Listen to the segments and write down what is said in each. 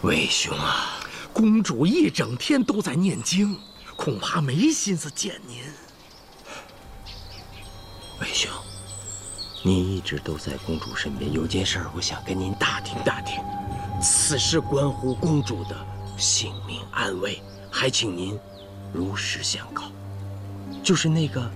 魏兄啊， 公主一整天都在念经，恐怕没心思见您。 魏兄，你一直都在公主身边，有件事我想跟您打听打听。此事关乎公主的性命安危，还请您如实相告。就是那个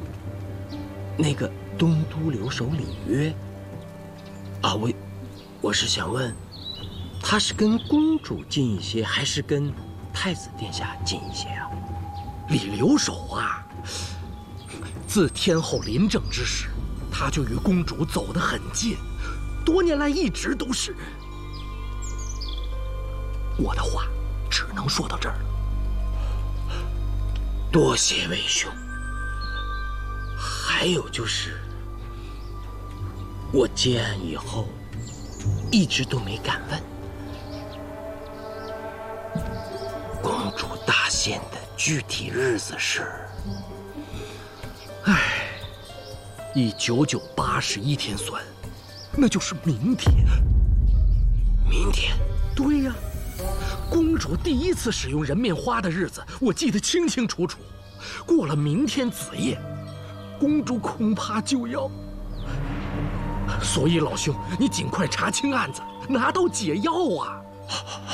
东都留守李约啊，我是想问，他是跟公主近一些，还是跟太子殿下近一些啊？ 李留守啊，自天后临政之时，他就与公主走得很近，多年来一直都是。我的话只能说到这儿了。 多谢魏兄。还有就是，我接案以后，一直都没敢问公主大限的具体日子是。 以9981天算，那就是明天。 明天？ 对呀，公主第一次使用人面花的日子，我记得清清楚楚。过了明天子夜，公主恐怕就要……所以老兄，你尽快查清案子，拿到解药啊！